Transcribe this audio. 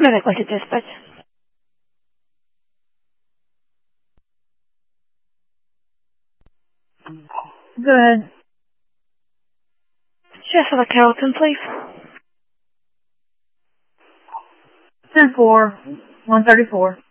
Medically to dispatch. Go ahead. Sheffield Carrollton, please. 10-4, 134.